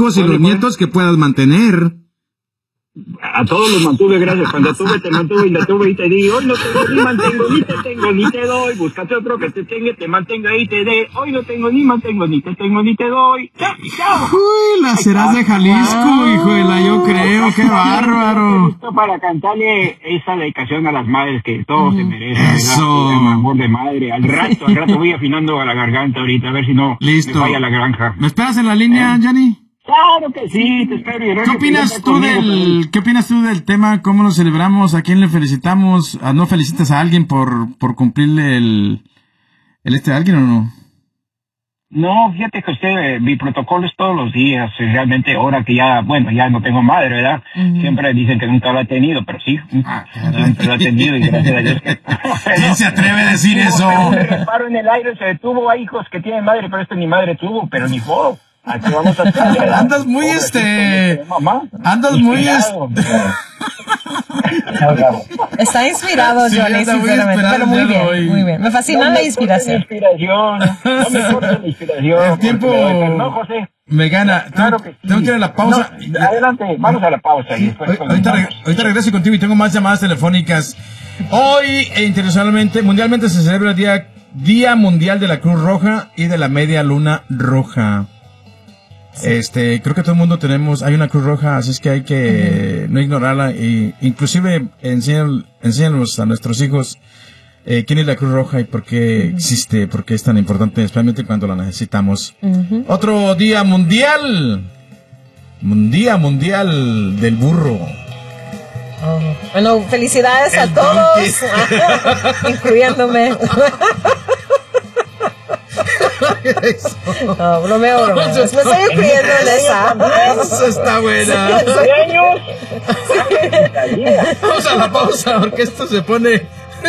hijos y los nietos que puedas mantener. A todos los mantuve, gracias. Cuando tuve, te mantuve y la tuve y te di. Hoy no tengo ni mantengo, ni te tengo, ni te doy. Búscate otro que te tenga, te mantenga y te dé. Hoy no tengo ni mantengo, ni te tengo, ni te doy. ¡Chao, chao! Uy, las serás de Jalisco, hijuela, yo creo. ¡Qué bárbaro! Esto para cantarle esa dedicación a las madres que todo se merece. Eso. Amor de madre. Al rato voy afinando a la garganta ahorita, a ver si no Listo. me falla la granja. ¿Me esperas en la línea, Gianni? Claro que sí, te espero. ¿Qué opinas tú del tema? ¿Cómo lo celebramos? ¿A quién le felicitamos? ¿No felicitas a alguien por cumplirle el a alguien o no? No, fíjate que usted, mi protocolo es todos los días. Realmente ahora que ya no tengo madre, ¿verdad? Siempre dicen que nunca la he tenido, pero sí. Siempre la he tenido y gracias a Dios que... ¿Quién se atreve a decir eso? Un reparo en el aire se detuvo. Hay hijos que tienen madre, pero ni madre tuvo, pero ni modo. Aquí vamos a hacer. Andas muy Andas muy Está inspirado, Johnny, sinceramente. Pero muy bien, muy bien. Me fascina la inspiración. No me cortes la inspiración. El tiempo no, José. me gana. Claro que sí. Tengo que ir a la pausa. No, adelante, vamos a la pausa. Y después ahorita regreso contigo y tengo más llamadas telefónicas. Hoy, mundialmente se celebra el Día Mundial de la Cruz Roja y de la Media Luna Roja. Creo que todo el mundo hay una Cruz Roja, así es que hay que no ignorarla, y inclusive enséñanos a nuestros hijos quién es la Cruz Roja y por qué existe, por qué es tan importante, especialmente cuando la necesitamos. Otro día mundial del burro. Bueno, felicidades a todos, incluyéndome. No, bromeo. Me estoy incluyendo en esa. Eso está buena. Vamos a la pausa porque esto se pone...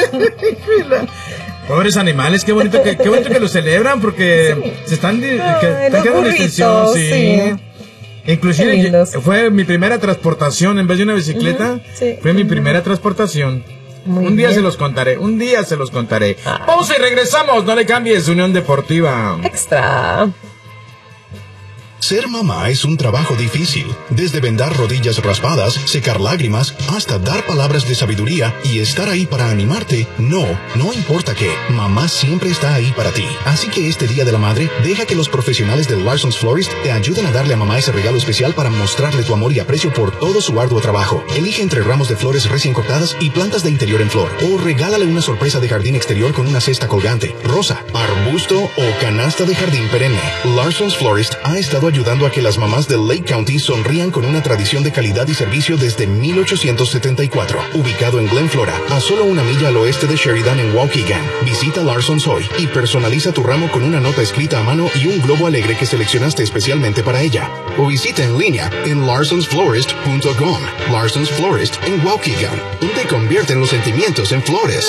Pobres animales, qué bonito que lo celebran porque se están quedando en extensión, sí. Inclusive fue mi primera transportación en vez de una bicicleta, fue mi primera transportación. Un día se los contaré. Pausa y regresamos. No le cambies, Unión Deportiva Extra. Ser mamá es un trabajo difícil, desde vendar rodillas raspadas, secar lágrimas, hasta dar palabras de sabiduría y estar ahí para animarte. No importa qué, mamá siempre está ahí para ti. Así que este Día de la Madre, deja que los profesionales de Larson's Florist te ayuden a darle a mamá ese regalo especial para mostrarle tu amor y aprecio por todo su arduo trabajo. Elige entre ramos de flores recién cortadas y plantas de interior en flor, o regálale una sorpresa de jardín exterior con una cesta colgante, rosa, arbusto o canasta de jardín perenne. Larson's Florist ha estado ayudando a que las mamás de Lake County sonrían con una tradición de calidad y servicio desde 1874. Ubicado en Glen, Flora, a solo 1 milla al oeste de Sheridan en Waukegan. Visita Larson's hoy y personaliza tu ramo con una nota escrita a mano y un globo alegre que seleccionaste especialmente para ella. O visita en línea en larsonsflorist.com. Larson's Florist en Waukegan, donde convierten los sentimientos en flores.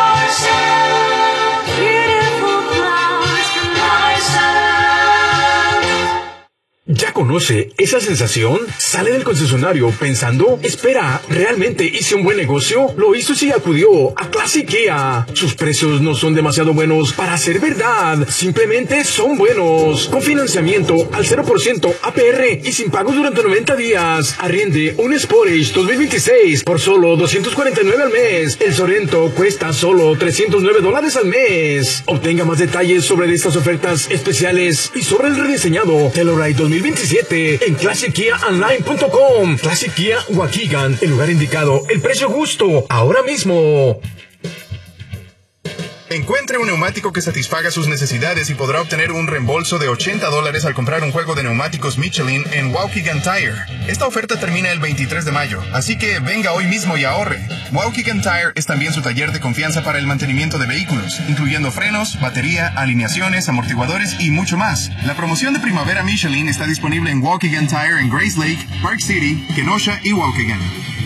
¿Ya conoce esa sensación? Sale del concesionario pensando, espera, ¿realmente hice un buen negocio? Lo hizo si acudió a Classic Kia. Sus precios no son demasiado buenos para ser verdad, simplemente son buenos. Con financiamiento al 0% APR y sin pagos durante 90 días. Arriende un Sportage 2026 por solo $249 al mes. El Sorento cuesta solo $309 al mes. Obtenga más detalles sobre estas ofertas especiales y sobre el rediseñado Telluride 2027 en ClassicKiaOnline.com. Classic Kia Waukegan, el lugar indicado, el precio justo, ahora mismo. Encuentre un neumático que satisfaga sus necesidades y podrá obtener un reembolso de $80 al comprar un juego de neumáticos Michelin en Waukegan Tire. Esta oferta termina el 23 de mayo, así que venga hoy mismo y ahorre. Waukegan Tire es también su taller de confianza para el mantenimiento de vehículos, incluyendo frenos, batería, alineaciones, amortiguadores y mucho más. La promoción de primavera Michelin está disponible en Waukegan Tire en Grace Lake, Park City, Kenosha y Waukegan.